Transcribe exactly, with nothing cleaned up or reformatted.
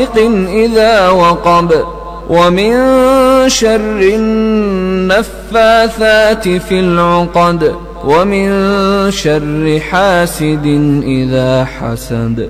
إذا وقب ومن شر النفاثات في العقد ومن شر حاسد إذا حسد.